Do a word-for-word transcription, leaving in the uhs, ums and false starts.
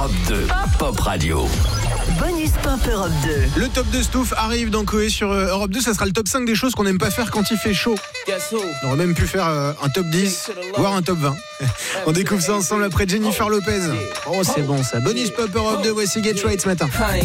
Europe deux, Pop Radio. Bonus Pop Europe deux. Le top deux Stouff arrive dans Coé sur euh, Europe deux. Ça sera le top cinq des choses qu'on n'aime pas faire quand il fait chaud. On aurait même pu faire euh, un top dix, voire un top vingt. On découvre ça ensemble après Jennifer Lopez. Oh, c'est bon ça. Bonus Pop Europe deux, voici Get Right ce matin.